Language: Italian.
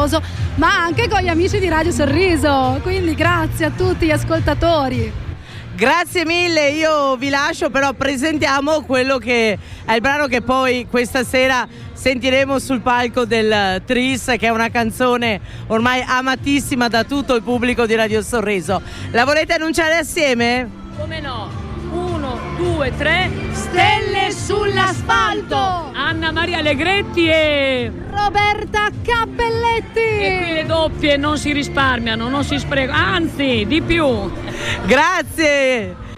Sorrisoso, ma anche con gli amici di Radio Sorriso, quindi grazie a tutti gli ascoltatori. Grazie mille, io vi lascio, però presentiamo quello che è il brano che poi questa sera sentiremo sul palco del Tris, che è una canzone ormai amatissima da tutto il pubblico di Radio Sorriso. La volete annunciare assieme? Come no? 1, 2, 3. Stelle sull'asfalto. Anna Maria Allegretti e Roberta Cappelletti. E qui le doppie non si risparmiano, non si sprecano, anzi di più. Grazie.